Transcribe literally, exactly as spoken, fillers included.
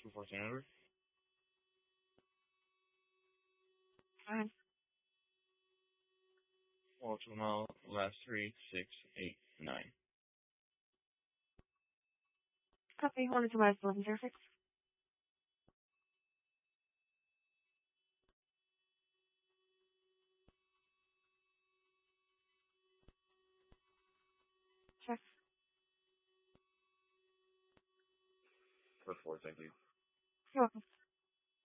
two fourteen over. Fine. Wall to mile, last three, six, eight, nine. Copy. Hornet to West eleven zero six. Check. For four, thank you. You're welcome.